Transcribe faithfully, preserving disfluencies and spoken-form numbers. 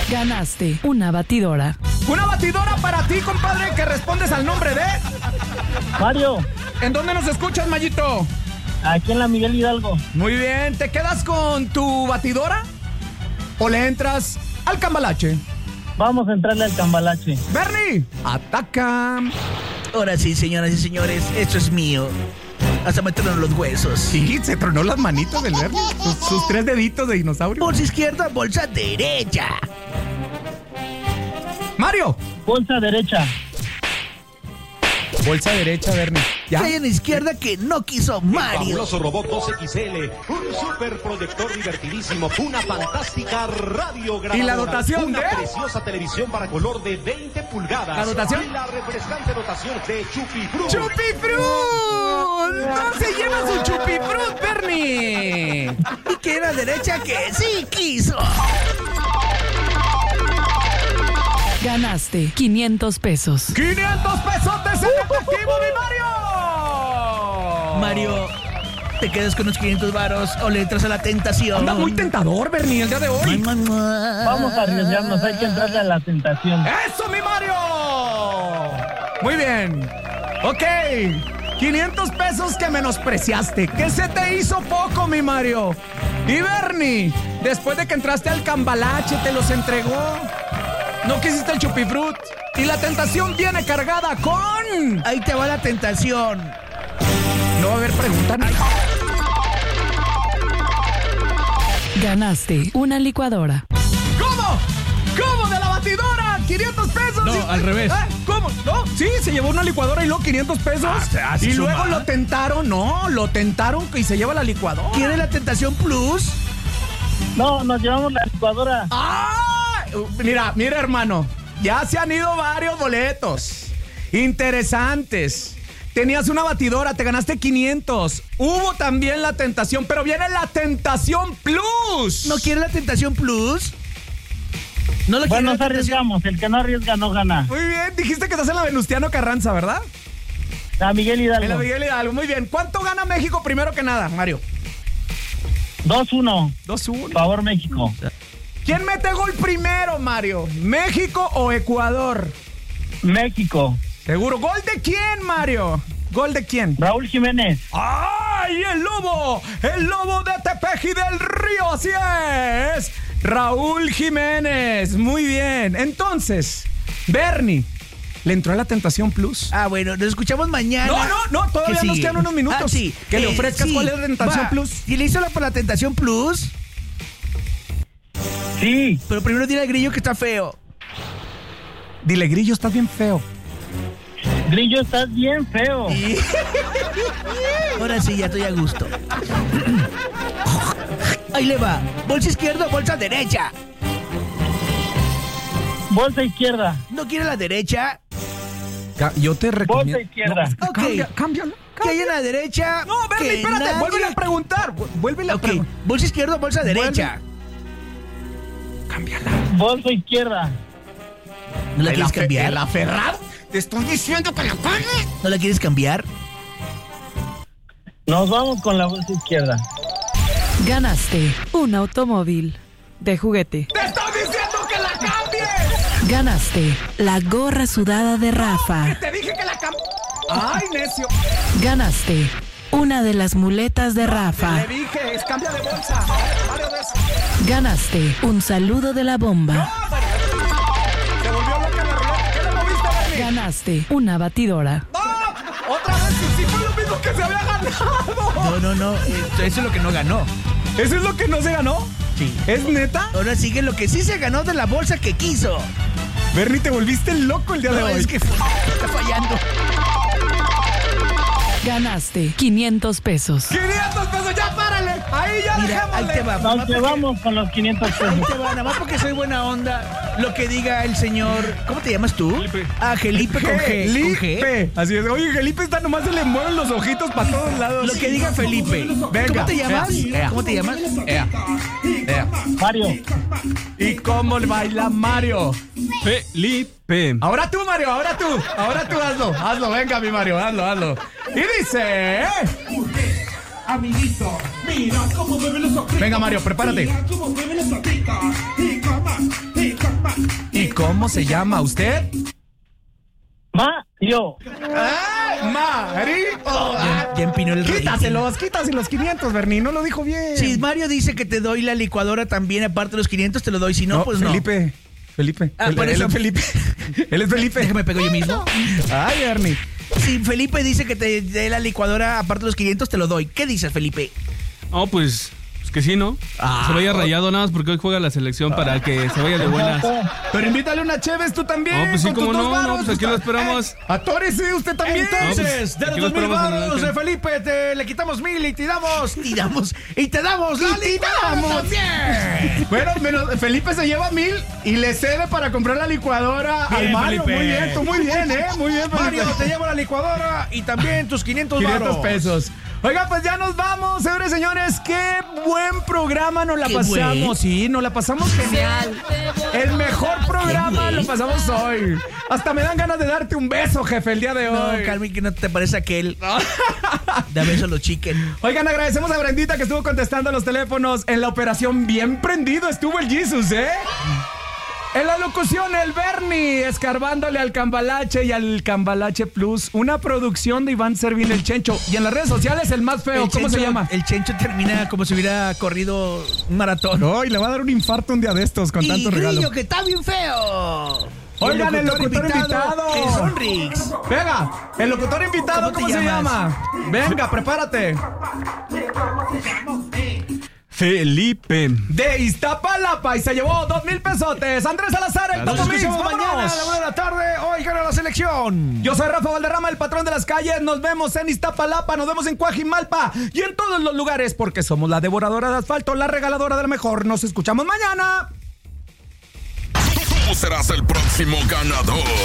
Ganaste una batidora. Una batidora para ti, compadre, que respondes al nombre de... Mario. ¿En dónde nos escuchas, Mayito? Aquí en la Miguel Hidalgo. Muy bien, ¿te quedas con tu batidora? ¿O le entras al cambalache? Vamos a entrarle al cambalache. Bernie, ataca. Ahora sí, señoras y señores, esto es mío. Hasta me tronan los huesos. Sí, se tronó las manitos del Bernie. Sus, sus tres deditos de dinosaurio. Bolsa izquierda, bolsa derecha. Mario. Bolsa derecha. Bolsa derecha, Bernie. ¿Ya? Hay en la izquierda que no quiso Mario. El fabuloso robot dos equis ele, un superproyector divertidísimo, una fantástica radiograbadora. ¿Y la dotación una de? Una preciosa televisión para color de veinte pulgadas. ¿La dotación? Y la refrescante dotación de Chupifruit. ¡Chupifruit! ¡No se lleva su Chupifruit, Bernie! Y que la derecha que sí quiso. Ganaste quinientos pesos. ¡quinientos pesotes en efectivo, mi Mario! Mario, ¿te quedas con los quinientos varos o le entras a la tentación? Anda muy tentador, Bernie, el día de hoy. Vamos a arriesgarnos, hay que entrarle a la tentación. ¡Eso, mi Mario! Muy bien. Ok. quinientos pesos que menospreciaste. ¿Qué se te hizo poco, mi Mario? Y Bernie, después de que entraste al cambalache, te los entregó. No quisiste el Chupifruit. Y la tentación viene cargada con... Ahí te va la tentación. No va a haber preguntas. Ganaste una licuadora. ¿Cómo? ¿Cómo de la batidora? ¿quinientos pesos? No, ¿Sí? al revés. ¿Eh? ¿Cómo? ¿No? Sí, se llevó una licuadora y luego quinientos pesos. Ah, y suma. luego lo tentaron. No, lo tentaron y se lleva la licuadora. ¿Quiere la tentación plus? No, nos llevamos la licuadora. ¡Ah! Mira, mira, hermano. Ya se han ido varios boletos interesantes. Tenías una batidora, te ganaste quinientos. Hubo también la tentación, pero viene la tentación plus. ¿No quiere la tentación plus? No lo quiere. Bueno, la nos tentación. arriesgamos. El que no arriesga no gana. Muy bien, dijiste que estás en la Venustiano Carranza, ¿verdad? La Miguel Hidalgo. En la Miguel Hidalgo, muy bien. ¿Cuánto gana México primero que nada, Mario? dos uno. dos uno. Favor México. ¿Quién mete gol primero, Mario? ¿México o Ecuador? México. Seguro. ¿Gol de quién, Mario? ¿Gol de quién? Raúl Jiménez. ¡Ay, el lobo! ¡El lobo de Tepeji del Río! ¡Así es! Raúl Jiménez. Muy bien. Entonces, Bernie, ¿le entró a la tentación plus? Ah, bueno, nos escuchamos mañana. No, no, no, todavía ¿Qué nos sigue? quedan unos minutos. Ah, sí. Que le Eh, ofrezcas sí. cuál es la tentación Va. plus. ¿Y le hizo la, la tentación plus? Sí. Pero primero dile al grillo que está feo. Dile, Grillo, estás bien feo. Grillo, estás bien feo. Ahora sí, ya estoy a gusto. Ahí le va. Bolsa izquierda o bolsa derecha. Bolsa izquierda. ¿No quiere la derecha? Ca- Yo te recomiendo. Bolsa izquierda. No, Ok. cambia, cámbiala. ¿Qué hay en la derecha? No, Bernie, Que espérate, nadie- vuelve a preguntar. Vuelve a Ok, preguntar. bolsa izquierda o bolsa derecha. Cámbiala. Bolsa izquierda. ¿No la ¿El quieres afe- cambiar? el aferrado? Te estoy diciendo que la cambies. ¿No la quieres cambiar? Nos vamos con la bolsa izquierda. Ganaste un automóvil de juguete. ¡Te estoy diciendo que la cambies! Ganaste la gorra sudada de Que Rafa. te dije que la cambies. ¡Ay, necio! Ganaste una de las muletas de Le Rafa. dije, es cambia de bolsa. Varios de esos. Ganaste un saludo de la bomba. Se volvió loca la ruleta. ¿Qué le moviste, Bernie? Ganaste una batidora. ¡No! ¡Otra vez! ¡Sí fue lo mismo que se había ganado! No, no, no. eh, Eso es lo que no ganó. ¿Eso es lo que no se ganó? Sí. ¿Es neta? Ahora sigue lo que sí se ganó de la bolsa que quiso. Bernie, te volviste loco el día de No, hoy. es que está fallando. Ganaste quinientos pesos. ¡quinientos pesos! ¡Ya párale! ¡Ahí ya Mira, dejémosle! ahí te va. Nos Mamá, llevamos con los quinientos Ahí pesos. te va, nada más porque soy buena onda. Lo que diga el señor. ¿Cómo te llamas tú? Felipe. Ah, Felipe con G. Con G. Felipe. Así es. Oye, Felipe está nomás se le mueven los ojitos para todos lados. Lo que diga Felipe. Venga. ¿Cómo te llamas? Ea. ¿Cómo te llamas? Ea. Ea. Mario. ¿Y cómo le baila Mario? Felipe. Ahora tú, Mario, ahora tú. Ahora tú hazlo. Hazlo, venga, mi Mario, hazlo, hazlo. Y dice... Amiguito, mira cómo beben los ojitos. Venga, Mario, prepárate. Mira cómo beben los ojitos. Y coma, y coma. ¿Cómo se llama usted? Mario. ¡Ah, Mario! Ya, ya empinó el rating. Quítaselos, quítaselos quinientos, Bernie, no lo dijo bien. Si Mario dice que te doy la licuadora también, aparte de los quinientos, te lo doy. Si no, No, pues no. Felipe, Felipe. Ah, él, por él eso. es Felipe. Él es Felipe. Déjame pego yo mismo. Ay, Bernie. Si Felipe dice que te dé la licuadora, aparte de los quinientos, te lo doy. ¿Qué dices, Felipe? Oh, pues, pues que sí, ¿no? Ah. Se vaya rayado nada más porque hoy juega la selección para que se vaya de buenas. Pero invítale una Cheves tú también. No, pues sí, con tus cómo dos no, no, varos. pues aquí lo esperamos. Eh, atórese usted también. Entonces, No, pues, de los aquí dos lo mil esperamos en el varos de ángel. Felipe, te le quitamos mil y te damos, tiramos, y te damos la Y te licuadora damos. también. Bueno, menos- Felipe se lleva mil y le cede para comprar la licuadora al Bien, Mario. Felipe. Muy bien, tú muy bien, ¿eh? Muy bien, Felipe. Mario, te llevo la licuadora y también tus quinientos quinientos varos. pesos. Oiga, pues ya nos vamos, señores y señores. Qué buen programa nos la Qué pasamos. buen. Sí, nos la pasamos genial. El mejor programa buen. lo pasamos hoy. Hasta me dan ganas de darte un beso, jefe, el día de No, hoy. Carmen, que no te parece aquel. Da beso a los chicken. Oigan, agradecemos a Brendita que estuvo contestando los teléfonos en la operación. Bien prendido estuvo el Jesus, ¿eh? En la locución, el Bernie, escarbándole al Cambalache y al Cambalache Plus. Una producción de Iván Servín el Chencho. Y en las redes sociales, el más feo. El ¿Cómo se Chencho- llama? El Chencho termina como si hubiera corrido un maratón. No, y le va a dar un infarto un día de estos con y tanto regalo. Grillo, que está bien feo. Oigan, el locutor invitado. El Sonrix. Venga, el locutor invitado, ¿Cómo ¿cómo, te se llamas? llama? Venga, prepárate. Felipe. De Iztapalapa y se llevó dos mil pesotes. Andrés Salazar, el Nos Topo Mix, Escuchamos mañana a vámonos. la una de la tarde. Hoy gana la selección. Yo soy Rafa Valderrama, el patrón de las calles. Nos vemos en Iztapalapa, nos vemos en Coajimalpa y en todos los lugares porque somos la devoradora de asfalto, la regaladora de la mejor. Nos escuchamos mañana. Tú serás el próximo ganador.